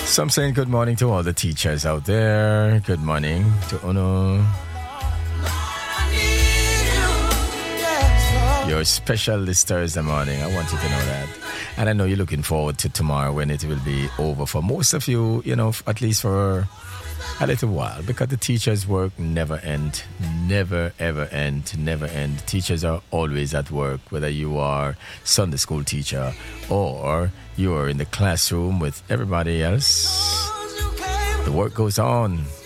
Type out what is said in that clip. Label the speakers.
Speaker 1: So I'm saying good morning to all the teachers out there. Good morning to Uno. Your special this Thursday morning. I want you to know that. And I know you're looking forward to tomorrow when it will be over for most of you, at least for a little while, because the teachers' work never end, never ever end, never end. Teachers are always at work, whether you are Sunday school teacher or you are in the classroom with everybody else. The work goes on.